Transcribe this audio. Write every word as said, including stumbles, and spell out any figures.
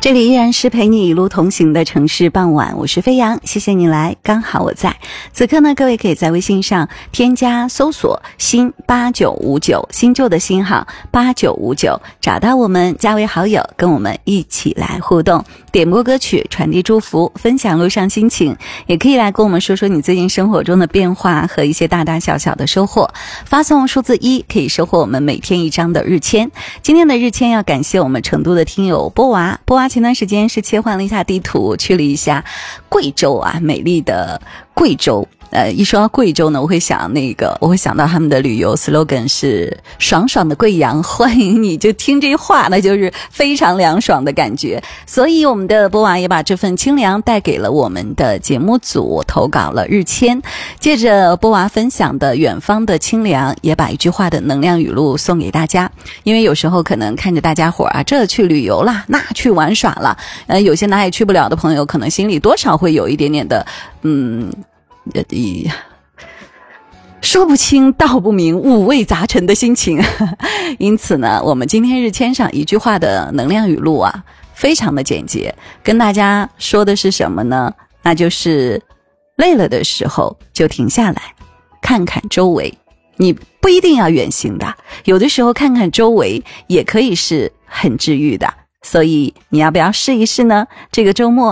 这里依然是陪你一路同行的城市傍晚，我是飞扬，谢谢你来，刚好我在。此刻呢，各位可以在微信上添加搜索新八九五九，新旧的新号八九五九，找到我们加为好友，跟我们一起来互动，点播歌曲，传递祝福，分享路上心情，也可以来跟我们说说你最近生活中的变化和一些大大小小的收获。发送数字一可以收获我们每天一张的日签。今天的日签要感谢我们成都的听友波娃，波娃前段时间是切换了一下地图，去了一下贵州啊，美丽的贵州。呃，一说到贵州呢，我会想那个，我会想到他们的旅游 slogan 是爽爽的贵阳，欢迎你。就听这话，那就是非常凉爽的感觉。所以我们的波娃也把这份清凉带给了我们的节目组，投稿了日签。借着波娃分享的远方的清凉，也把一句话的能量语录送给大家。因为有时候可能看着大家伙啊，这去旅游啦，那去玩耍了，呃，有些哪也去不了的朋友，可能心里多少会有一点点的，嗯。呃，说不清道不明，五味杂陈的心情。因此呢，我们今天日签上一句话的能量语录啊，非常的简洁，跟大家说的是什么呢？那就是累了的时候就停下来看看周围，你不一定要远行的，有的时候看看周围也可以是很治愈的。所以你要不要试一试呢？这个周末